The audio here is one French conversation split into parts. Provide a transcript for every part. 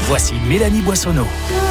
Voici Mélanie Boissonneau.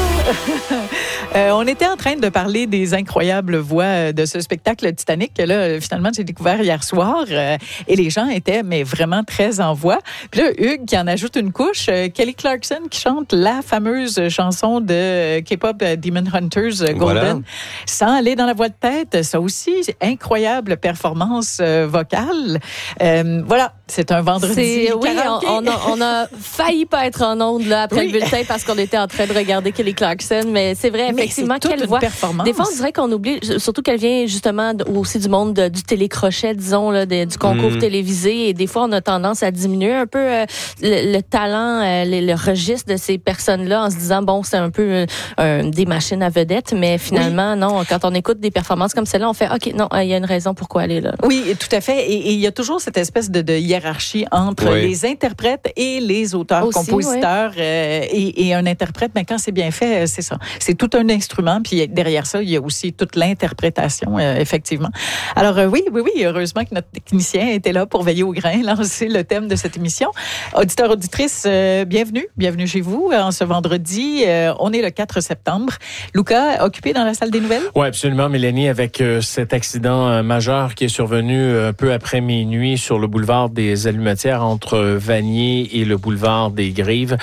On était en train de parler des incroyables voix de ce spectacle Titanic que là, finalement, j'ai découvert hier soir et les gens étaient mais vraiment très en voix. Puis là, Hugues qui en ajoute une couche, Kelly Clarkson qui chante la fameuse chanson de K-pop Demon Hunters Golden, voilà. Sans aller dans la voix de tête. Ça aussi, incroyable performance vocale. Voilà, c'est un vendredi. Oui, on a failli pas être en onde là après le bulletin parce qu'on était en train de regarder Kelly Clarkson, mais c'est vrai, effectivement, quelle voix. Des fois, on dirait qu'on oublie, surtout qu'elle vient justement aussi du monde du télécrochet, disons, là, du concours télévisé, et des fois, on a tendance à diminuer un peu le talent, le registre de ces personnes-là en se disant, bon, c'est un peu des machines à vedettes, mais finalement, non, quand on écoute des performances comme celle-là, on fait, OK, non, il y a une raison pourquoi elle est là. Oui, tout à fait, et il y a toujours cette espèce de hiérarchie entre les interprètes et les auteurs-compositeurs, et un interprète, mais quand c'est bien fait, c'est ça. C'est tout un instrument, puis derrière ça, il y a aussi toute l'interprétation, effectivement. Alors oui, heureusement que notre technicien était là pour veiller au grain, lancer le thème de cette émission. Auditeurs, auditrices, bienvenue chez vous en ce vendredi. On est le 4 septembre. Luca, occupé dans la salle des nouvelles? Oui, absolument, Mélanie, avec cet accident majeur qui est survenu peu après minuit sur le boulevard des Allumetières entre Vanier et le boulevard des Grives.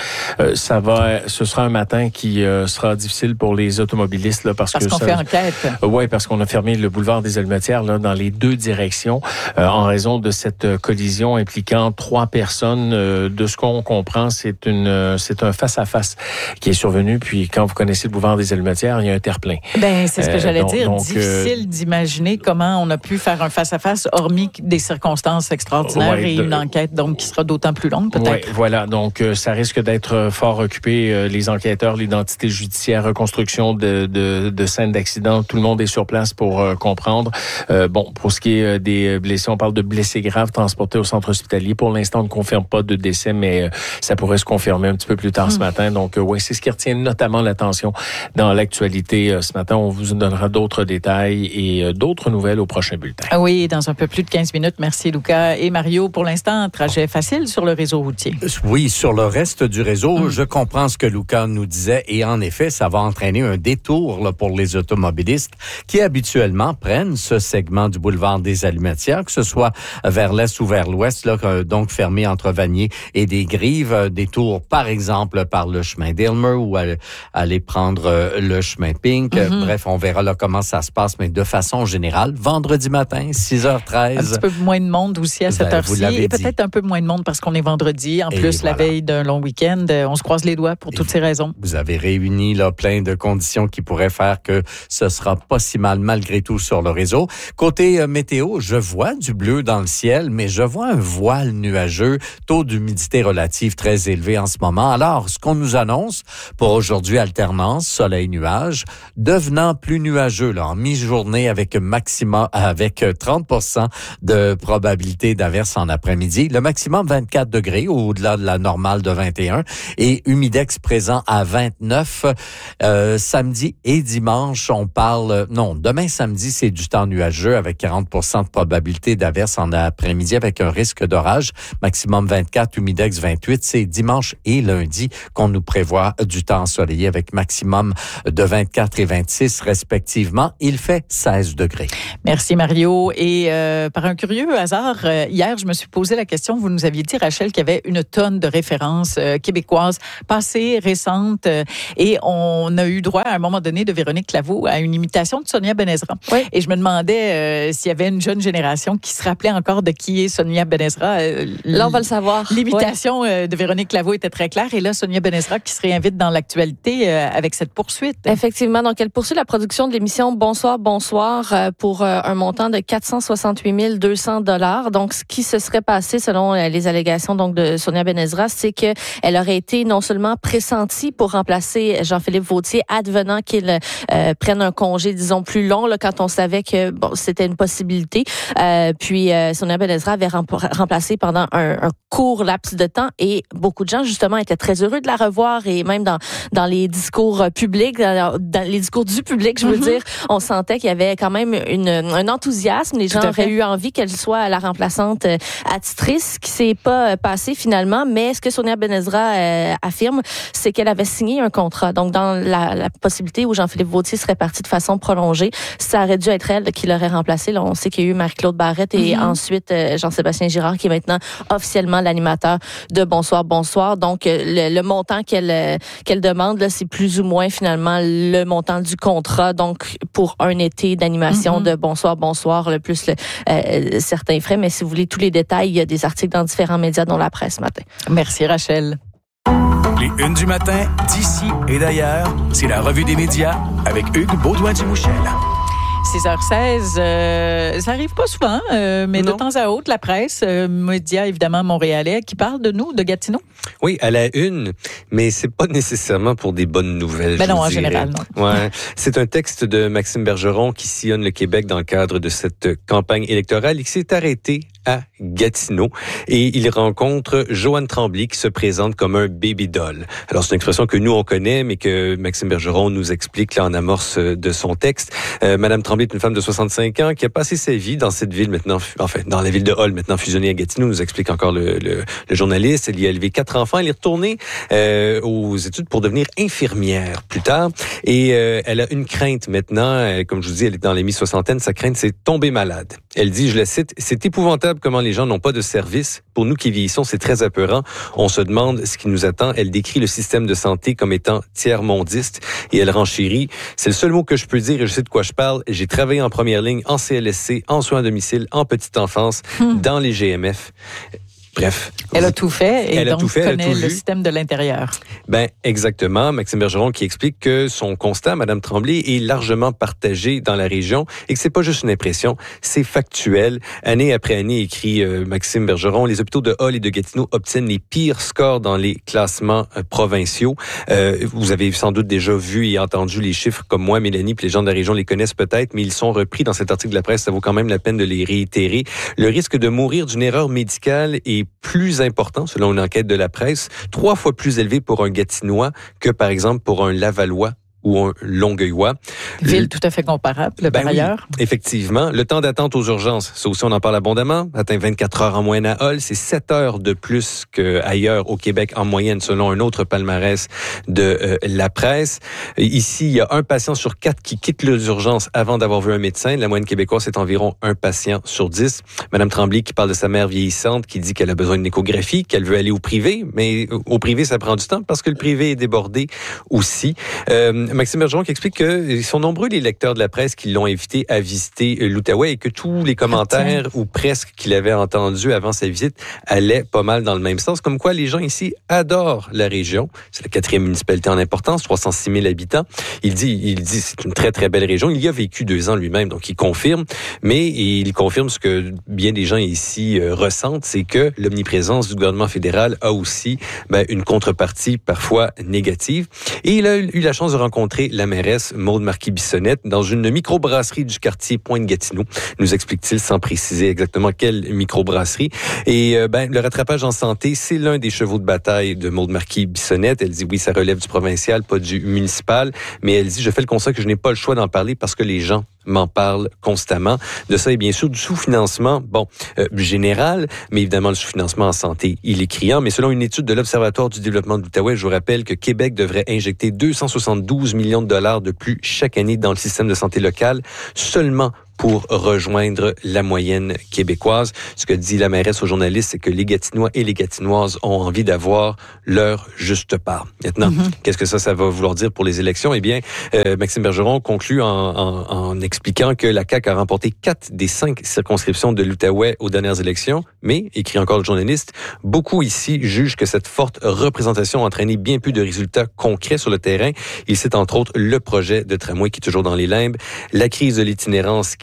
Ce sera un matin qui sera difficile pour les automobilistes là, parce qu'on fait enquête. Oui, parce qu'on a fermé le boulevard des Allumetières là, dans les deux directions en raison de cette collision impliquant 3 personnes. De ce qu'on comprend, c'est un face-à-face qui est survenu. Puis quand vous connaissez le boulevard des Allumetières, il y a un terre-plein. Ben, c'est ce que j'allais dire. Difficile d'imaginer comment on a pu faire un face-à-face hormis des circonstances extraordinaires et une enquête donc qui sera d'autant plus longue peut-être. Oui, voilà. Donc ça risque d'être fort occupé. Les enquêteurs, l'identité judiciaire, reconstruction de scènes d'accident, tout le monde est sur place pour comprendre. Pour ce qui est des blessés, on parle de blessés graves transportés au centre hospitalier. Pour l'instant, on ne confirme pas de décès, mais ça pourrait se confirmer un petit peu plus tard ce matin. Donc, c'est ce qui retient notamment l'attention dans l'actualité ce matin. On vous donnera d'autres détails et d'autres nouvelles au prochain bulletin. Oui, dans un peu plus de 15 minutes. Merci, Luca. Et Mario, pour l'instant, trajet facile sur le réseau routier. Oui, sur le reste du réseau, je comprends ce que Luca nous disait et en effet, ça va entraîner un détour là, pour les automobilistes qui habituellement prennent ce segment du boulevard des Allumetières, que ce soit vers l'est ou vers l'ouest, là, donc fermé entre Vanier et des Grives. Détour, par exemple, par le chemin d'Aylmer ou aller prendre le chemin Pink. Bref, on verra là comment ça se passe, mais de façon générale, vendredi matin, 6h13. Un petit peu moins de monde aussi à cette heure-ci. Et peut-être un peu moins de monde parce qu'on est vendredi. En plus, la veille d'un long week-end, on se croise les doigts pour toutes ces raisons. Vous avez réuni là plein de conditions qui pourraient faire que ce sera pas si mal malgré tout sur le réseau. Côté météo, je vois du bleu dans le ciel, mais je vois un voile nuageux, taux d'humidité relative très élevé en ce moment. Alors, ce qu'on nous annonce pour aujourd'hui, alternance soleil-nuage, devenant plus nuageux là, en mi-journée avec 30% de probabilité d'averse en après-midi. Le maximum 24 degrés au-delà de la normale de 21 et humidex présent à 29. Samedi et dimanche, demain samedi, c'est du temps nuageux avec 40% de probabilité d'averse en après-midi avec un risque d'orage. Maximum 24, humidex 28. C'est dimanche et lundi qu'on nous prévoit du temps ensoleillé avec maximum de 24 et 26 respectivement. Il fait 16 degrés. Merci Mario. Et par un curieux hasard, hier, je me suis posé la question, vous nous aviez dit, Rachel, qu'il y avait une tonne de références québécoises passées, récentes, et on a eu droit à un moment donné de Véronique Claveau à une imitation de Sonia Benezra. Oui. Et je me demandais s'il y avait une jeune génération qui se rappelait encore de qui est Sonia Benezra. Là, on va le savoir. L'imitation de Véronique Claveau était très claire. Et là, Sonia Benezra qui se réinvite dans l'actualité avec cette poursuite. Effectivement. Donc, elle poursuit la production de l'émission Bonsoir, bonsoir pour un montant de 468 200 $. Donc, ce qui se serait passé, selon les allégations donc de Sonia Benezra, c'est qu'elle aurait été non seulement pressentie pour remplacer Jean-Philippe Vautier ad advenant qu'il prenne un congé, disons, plus long, là, quand on savait que c'était une possibilité. Puis Sonia Benezra avait remplacé pendant un court laps de temps et beaucoup de gens, justement, étaient très heureux de la revoir et même dans les discours publics, dans les discours du public, je veux dire, on sentait qu'il y avait quand même un enthousiasme. Les gens auraient eu envie qu'elle soit la remplaçante attitrice, qui s'est pas passé finalement. Mais ce que Sonia Benezra affirme, c'est qu'elle avait signé un contrat. Donc, dans la possibilité où Jean-Philippe Vautier serait parti de façon prolongée, ça aurait dû être elle qui l'aurait remplacé. Là, on sait qu'il y a eu Marie-Claude Barrette et ensuite Jean-Sébastien Girard, qui est maintenant officiellement l'animateur de Bonsoir, Bonsoir. Donc, le montant qu'elle demande, là, c'est plus ou moins finalement le montant du contrat. Donc, pour un été d'animation de Bonsoir, Bonsoir, le plus certains frais. Mais si vous voulez tous les détails, il y a des articles dans différents médias, dont La Presse ce matin. Merci, Rachel. Les Unes du matin, d'ici et d'ailleurs, c'est la revue des médias avec Hugues Baudouin-Dumouchel. 6h16, ça arrive pas souvent, mais de temps à autre, La Presse, média évidemment montréalais, qui parle de nous, de Gatineau. Oui, à la une, mais c'est pas nécessairement pour des bonnes nouvelles. Ben non, en général, non. Ouais, c'est un texte de Maxime Bergeron qui sillonne le Québec dans le cadre de cette campagne électorale et qui s'est arrêté à Gatineau. Et il rencontre Joanne Tremblay qui se présente comme un baby doll. Alors, c'est une expression que nous, on connaît, mais que Maxime Bergeron nous explique là en amorce de son texte. Madame Tremblay est une femme de 65 ans qui a passé sa vie dans cette ville maintenant, enfin, dans la ville de Hull, maintenant fusionnée à Gatineau, nous explique encore le journaliste. Elle y a élevé 4 enfants. Elle est retournée aux études pour devenir infirmière plus tard. Et elle a une crainte maintenant. Comme je vous dis, elle est dans les mi-soixantaine. Sa crainte, c'est tomber malade. Elle dit, je la cite, « C'est épouvantable comment les gens n'ont pas de service. Pour nous qui vieillissons, c'est très apeurant. On se demande ce qui nous attend. » Elle décrit le système de santé comme étant tiers-mondiste et elle renchérit. « C'est le seul mot que je peux dire et je sais de quoi je parle. J'ai travaillé en première ligne, en CLSC, en soins à domicile, en petite enfance, dans les GMF. » Bref. Elle a tout fait et donc connaît le système de l'intérieur. Ben exactement. Maxime Bergeron qui explique que son constat, Madame Tremblay, est largement partagé dans la région et que c'est pas juste une impression, c'est factuel. Année après année, écrit Maxime Bergeron, les hôpitaux de Hull et de Gatineau obtiennent les pires scores dans les classements provinciaux. Vous avez sans doute déjà vu et entendu les chiffres comme moi, Mélanie, puis les gens de la région les connaissent peut-être, mais ils sont repris dans cet article de la presse. Ça vaut quand même la peine de les réitérer. Le risque de mourir d'une erreur médicale est plus important, selon une enquête de la presse, 3 fois plus élevé pour un Gatinois que, par exemple, pour un Lavallois ou un Longueuillois. Ville tout à fait comparable, par ailleurs. Oui, effectivement. Le temps d'attente aux urgences, ça aussi, on en parle abondamment, atteint 24 heures en moyenne à Hull. C'est 7 heures de plus qu'ailleurs au Québec en moyenne, selon un autre palmarès de la presse. Ici, il y a un patient sur 4 qui quitte les urgences avant d'avoir vu un médecin. La moyenne québécoise, c'est environ un patient sur 10. Madame Tremblay qui parle de sa mère vieillissante, qui dit qu'elle a besoin d'une échographie, qu'elle veut aller au privé, mais au privé, ça prend du temps parce que le privé est débordé aussi. Maxime Bergeron qui explique qu'ils sont nombreux les lecteurs de la presse qui l'ont invité à visiter l'Outaouais et que tous les commentaires ou presque qu'il avait entendus avant sa visite allaient pas mal dans le même sens. Comme quoi, les gens ici adorent la région. C'est la 4e municipalité en importance, 306 000 habitants. Il dit c'est une très, très belle région. Il y a vécu 2 ans lui-même, donc il confirme. Mais il confirme ce que bien des gens ici ressentent, c'est que l'omniprésence du gouvernement fédéral a aussi une contrepartie parfois négative. Et il a eu la chance de rencontrer la mairesse Maude Marquis-Bissonnette dans une microbrasserie du quartier Pointe-Gatineau. Nous explique-t-il sans préciser exactement quelle microbrasserie. Et le rattrapage en santé, c'est l'un des chevaux de bataille de Maude Marquis-Bissonnette. Elle dit oui, ça relève du provincial, pas du municipal. Mais elle dit, je fais le constat que je n'ai pas le choix d'en parler parce que les gens m'en parlent constamment. De ça et bien sûr du sous-financement, général, mais évidemment le sous-financement en santé, il est criant. Mais selon une étude de l'Observatoire du développement de l'Outaouais, je vous rappelle que Québec devrait injecter 272 millions de dollars de plus chaque année dans le système de santé local, seulement pour rejoindre la moyenne québécoise. Ce que dit la mairesse aux journalistes, c'est que les Gatinois et les Gatinoises ont envie d'avoir leur juste part. Maintenant, qu'est-ce que ça va vouloir dire pour les élections? Eh bien, Maxime Bergeron conclut en expliquant que la CAQ a remporté 4 des 5 circonscriptions de l'Outaouais aux dernières élections, mais, écrit encore le journaliste, beaucoup ici jugent que cette forte représentation a entraîné bien plus de résultats concrets sur le terrain. Il cite entre autres le projet de tramway qui est toujours dans les limbes, la crise de l'itinérance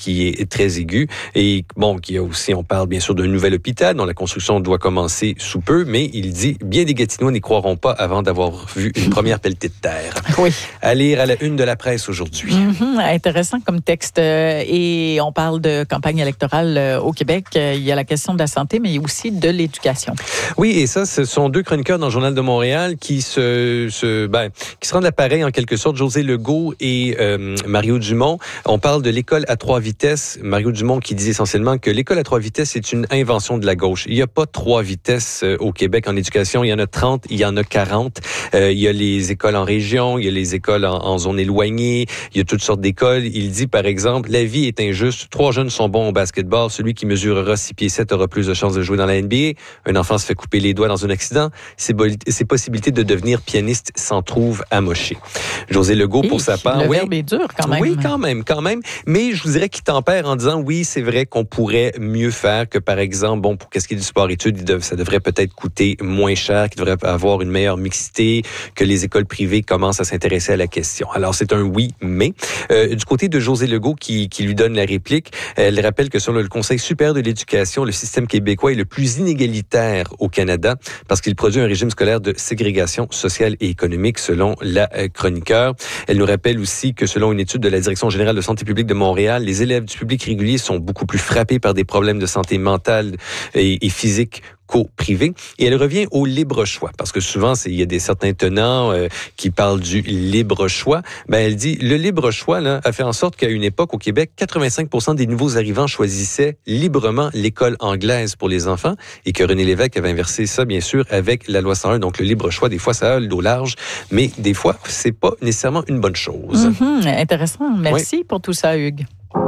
qui est très aigu. Et bon, qui a aussi, on parle bien sûr d'un nouvel hôpital dont la construction doit commencer sous peu, mais il dit, bien des Gatineaux n'y croiront pas avant d'avoir vu une première pelletée de terre. Oui. À lire à la une de la presse aujourd'hui. Intéressant comme texte. Et on parle de campagne électorale au Québec. Il y a la question de la santé, mais il y a aussi de l'éducation. Oui, et ça, ce sont deux chroniqueurs dans le Journal de Montréal qui se rendent à pareil en quelque sorte, José Legault et Mario Dumont. On parle de l'école à 3 vitesses. Mario Dumont qui dit essentiellement que l'école à 3 vitesses est une invention de la gauche. Il n'y a pas 3 vitesses au Québec en éducation. Il y en a 30, il y en a 40. Il y a les écoles en région, il y a les écoles en zone éloignée, il y a toutes sortes d'écoles. Il dit, par exemple, la vie est injuste. 3 jeunes sont bons au basketball. Celui qui mesurera 6 pieds 7 aura plus de chances de jouer dans la NBA. Un enfant se fait couper les doigts dans un accident. Ses possibilités de devenir pianiste s'en trouvent amochées. José Legault, pour sa part... Le verbe est dur, quand même. Oui, quand même. Mais je vous dirais qu'il tempère en disant, oui, c'est vrai qu'on pourrait mieux faire que, par exemple, bon, pour qu'est-ce qui est du sport-études, ça devrait peut-être coûter moins cher, qu'il devrait avoir une meilleure mixité, que les écoles privées commencent à s'intéresser à la question. Alors, c'est un oui, mais du côté de José Legault qui lui donne la réplique, elle rappelle que selon le Conseil supérieur de l'éducation, le système québécois est le plus inégalitaire au Canada parce qu'il produit un régime scolaire de ségrégation sociale et économique, selon la chroniqueur. Elle nous rappelle aussi que selon une étude de la Direction générale de santé publique de Montréal, les élèves du public régulier sont beaucoup plus frappés par des problèmes de santé mentale et physique privé. Et elle revient au libre choix, parce que souvent, il y a certains tenants qui parlent du libre choix. Elle dit, le libre choix là, a fait en sorte qu'à une époque, au Québec, 85% des nouveaux arrivants choisissaient librement l'école anglaise pour les enfants, et que René Lévesque avait inversé ça, bien sûr, avec la loi 101. Donc, le libre choix, des fois, ça a le dos large, mais des fois, c'est pas nécessairement une bonne chose. Intéressant. Merci pour tout ça, Hugues.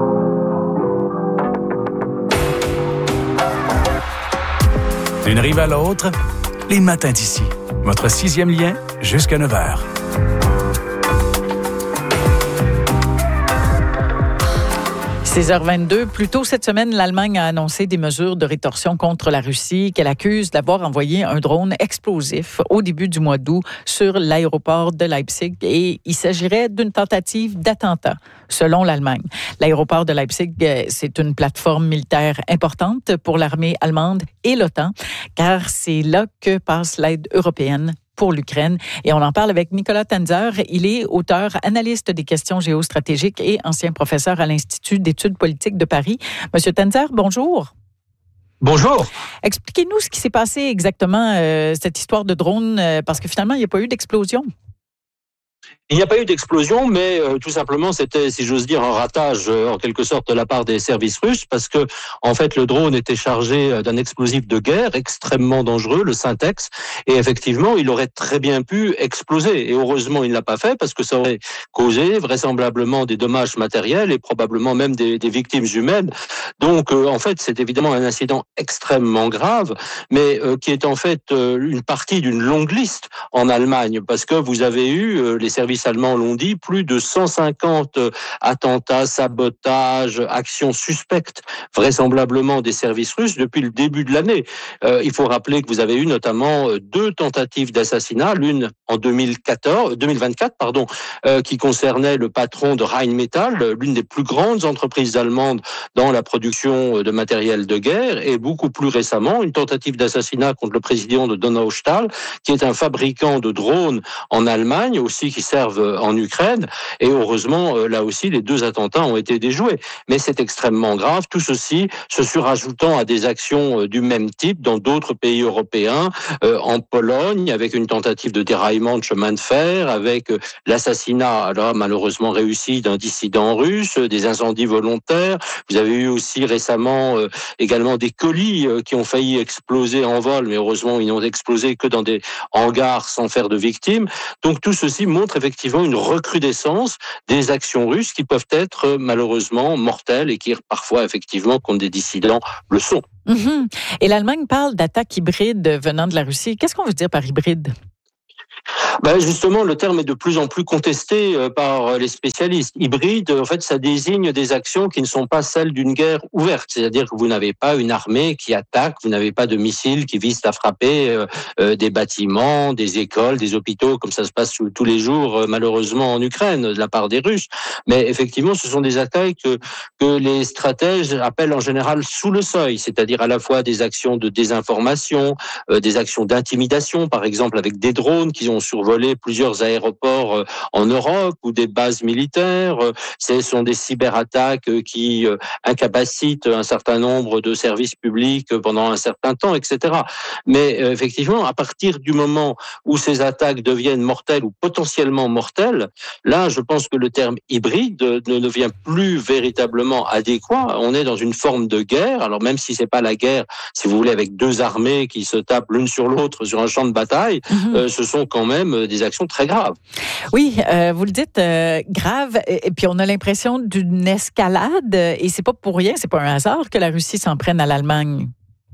D'une rive à l'autre, les matins d'ici. Votre 6e lien jusqu'à 9h. – 16h22. Plus tôt cette semaine, l'Allemagne a annoncé des mesures de rétorsion contre la Russie qu'elle accuse d'avoir envoyé un drone explosif au début du mois d'août sur l'aéroport de Leipzig et il s'agirait d'une tentative d'attentat, selon l'Allemagne. L'aéroport de Leipzig, c'est une plateforme militaire importante pour l'armée allemande et l'OTAN, car c'est là que passe l'aide européenne pour l'Ukraine. Et on en parle avec Nicolas Tanzer. Il est auteur, analyste des questions géostratégiques et ancien professeur à l'Institut d'études politiques de Paris. Monsieur Tanzer, bonjour. Bonjour. Expliquez-nous ce qui s'est passé exactement, cette histoire de drone, parce que finalement, il n'y a pas eu d'explosion. Il n'y a pas eu d'explosion, mais tout simplement, c'était, si j'ose dire, un ratage en quelque sorte de la part des services russes, parce que en fait, le drone était chargé d'un explosif de guerre extrêmement dangereux, le Syntex, et effectivement, il aurait très bien pu exploser. Et heureusement, il ne l'a pas fait, parce que ça aurait causé vraisemblablement des dommages matériels et probablement même des victimes humaines. Donc, en fait, c'est évidemment un incident extrêmement grave, mais qui est en fait une partie d'une longue liste en Allemagne, parce que vous avez eu, les services allemands l'ont dit, plus de 150 attentats, sabotages, actions suspectes, vraisemblablement des services russes depuis le début de l'année. Il faut rappeler que vous avez eu notamment 2 tentatives d'assassinat, l'une en 2024, qui concernait le patron de Rheinmetall, l'une des plus grandes entreprises allemandes dans la production de matériel de guerre, et beaucoup plus récemment, une tentative d'assassinat contre le président de Donaustahl, qui est un fabricant de drones en Allemagne, aussi qui servent en Ukraine, et heureusement, là aussi, les 2 attentats ont été déjoués. Mais c'est extrêmement grave, tout ceci se surajoutant à des actions du même type dans d'autres pays européens, en Pologne, avec une tentative de déraillement de chemin de fer, avec l'assassinat, là, malheureusement réussi, d'un dissident russe, des incendies volontaires. Vous avez eu aussi récemment également des colis qui ont failli exploser en vol, mais heureusement, ils n'ont explosé que dans des hangars sans faire de victimes. Donc tout ceci montre effectivement une recrudescence des actions russes qui peuvent être malheureusement mortelles et qui parfois effectivement contre des dissidents le sont. Et l'Allemagne parle d'attaques hybrides venant de la Russie. Qu'est-ce qu'on veut dire par hybride? Justement, le terme est de plus en plus contesté par les spécialistes. Hybride, en fait, ça désigne des actions qui ne sont pas celles d'une guerre ouverte. C'est-à-dire que vous n'avez pas une armée qui attaque, vous n'avez pas de missiles qui visent à frapper des bâtiments, des écoles, des hôpitaux, comme ça se passe tous les jours, malheureusement, en Ukraine, de la part des Russes. Mais effectivement, ce sont des attaques que les stratèges appellent en général sous le seuil, c'est-à-dire à la fois des actions de désinformation, des actions d'intimidation, par exemple avec des drones qui ont survolé plusieurs aéroports en Europe ou des bases militaires. Ce sont des cyberattaques qui incapacitent un certain nombre de services publics pendant un certain temps, etc. Mais effectivement, à partir du moment où ces attaques deviennent mortelles ou potentiellement mortelles, là, je pense que le terme hybride ne devient plus véritablement adéquat. On est dans une forme de guerre. Alors même si c'est pas la guerre, si vous voulez, avec deux armées qui se tapent l'une sur l'autre sur un champ de bataille, ce sont quand même des actions très graves. Oui, vous le dites, grave. Et puis on a l'impression d'une escalade. Et c'est pas pour rien, c'est pas un hasard que la Russie s'en prenne à l'Allemagne.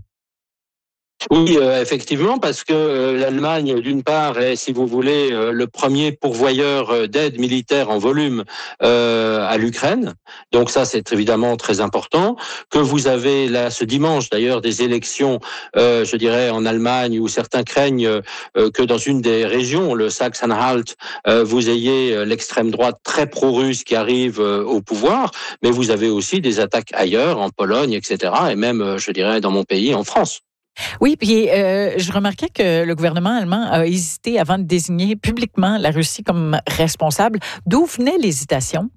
Oui, effectivement, parce que l'Allemagne, d'une part, est, si vous voulez, le premier pourvoyeur d'aide militaire en volume à l'Ukraine. Donc ça, c'est évidemment très important. Que vous avez là, ce dimanche d'ailleurs, des élections, je dirais, en Allemagne, où certains craignent que dans une des régions, le Sachsen-Anhalt, vous ayez l'extrême droite très pro-russe qui arrive au pouvoir. Mais vous avez aussi des attaques ailleurs, en Pologne, etc. Et même, je dirais, dans mon pays, en France. Oui, puis je remarquais que le gouvernement allemand a hésité avant de désigner publiquement la Russie comme responsable. D'où venaient l'hésitation?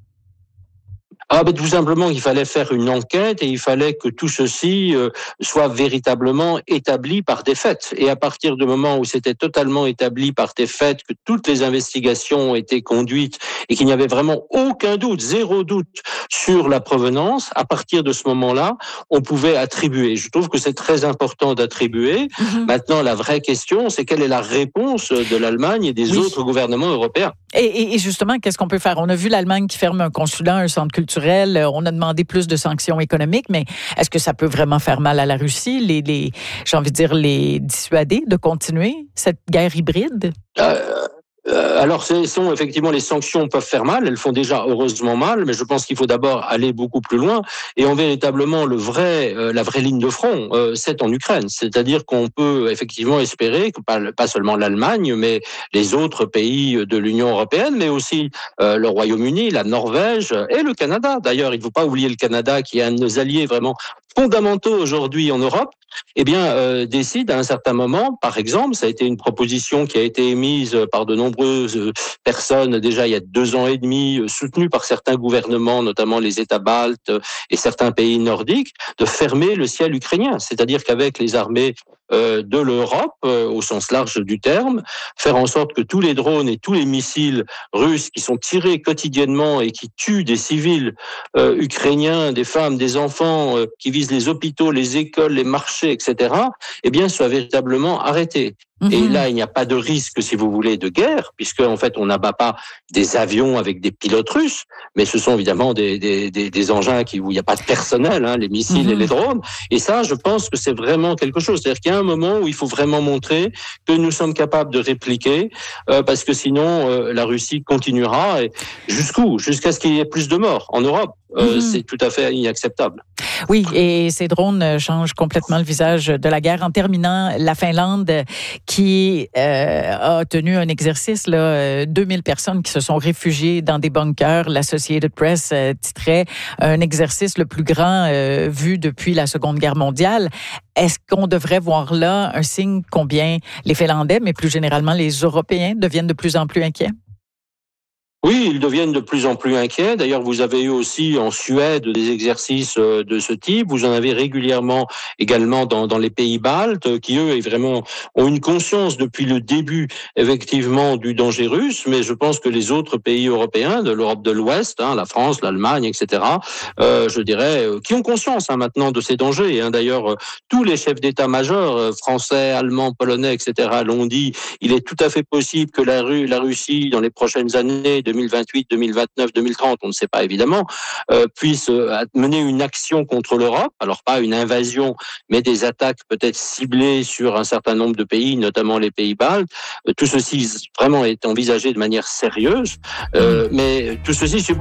Tout simplement, il fallait faire une enquête et il fallait que tout ceci soit véritablement établi par des faits. Et à partir du moment où c'était totalement établi par des faits, que toutes les investigations ont été conduites et qu'il n'y avait vraiment aucun doute, zéro doute sur la provenance, à partir de ce moment-là, on pouvait attribuer. Je trouve que c'est très important d'attribuer. Maintenant, la vraie question, c'est quelle est la réponse de l'Allemagne et des autres gouvernements européens. Et justement, qu'est-ce qu'on peut faire? On a vu l'Allemagne qui ferme un consulat, un centre culturel. On a demandé plus de sanctions économiques, mais est-ce que ça peut vraiment faire mal à la Russie, j'ai envie de dire, les dissuader de continuer cette guerre hybride? Alors, effectivement, les sanctions peuvent faire mal. Elles font déjà heureusement mal, mais je pense qu'il faut d'abord aller beaucoup plus loin. Et véritablement, la vraie ligne de front, c'est en Ukraine. C'est-à-dire qu'on peut effectivement espérer que pas seulement l'Allemagne, mais les autres pays de l'Union européenne, mais aussi le Royaume-Uni, la Norvège et le Canada. D'ailleurs, il ne faut pas oublier le Canada, qui est un de nos alliés vraiment fondamentaux aujourd'hui en Europe, décide à un certain moment, par exemple, ça a été une proposition qui a été émise par de nombreuses personnes déjà il y a 2 ans et demi, soutenue par certains gouvernements, notamment les États baltes et certains pays nordiques, de fermer le ciel ukrainien. C'est-à-dire qu'avec les armées de l'Europe, au sens large du terme, faire en sorte que tous les drones et tous les missiles russes qui sont tirés quotidiennement et qui tuent des civils ukrainiens, des femmes, des enfants, qui visent les hôpitaux, les écoles, les marchés, etc., soient véritablement arrêtés. Et là, il n'y a pas de risque, si vous voulez, de guerre, puisque en fait, on n'abat pas des avions avec des pilotes russes, mais ce sont évidemment des engins où il n'y a pas de personnel, les missiles et les drones. Et ça, je pense que c'est vraiment quelque chose. C'est-à-dire qu'il y a un moment où il faut vraiment montrer que nous sommes capables de répliquer, parce que sinon, la Russie continuera. Et jusqu'où? Jusqu'à ce qu'il y ait plus de morts en Europe. C'est tout à fait inacceptable. Oui, et ces drones changent complètement le visage de la guerre. En terminant, la Finlande qui a tenu un exercice, 2000 personnes qui se sont réfugiées dans des bunkers. L'Associated Press titrait un exercice le plus grand vu depuis la Seconde Guerre mondiale. Est-ce qu'on devrait voir là un signe combien les Finlandais, mais plus généralement les Européens, deviennent de plus en plus inquiets? Oui, ils deviennent de plus en plus inquiets. D'ailleurs, vous avez eu aussi en Suède des exercices de ce type. Vous en avez régulièrement également dans les pays baltes, qui eux vraiment ont une conscience depuis le début, effectivement, du danger russe. Mais je pense que les autres pays européens, de l'Europe de l'Ouest, la France, l'Allemagne, etc., je dirais, qui ont conscience maintenant de ces dangers. D'ailleurs, tous les chefs d'état-major, français, allemands, polonais, etc., l'ont dit. Il est tout à fait possible que la Russie, dans les prochaines années, 2028, 2029, 2030, on ne sait pas évidemment, puissent mener une action contre l'Europe. Alors pas une invasion, mais des attaques peut-être ciblées sur un certain nombre de pays, notamment les pays baltes. Tout ceci vraiment est envisagé de manière sérieuse, mais tout ceci suppose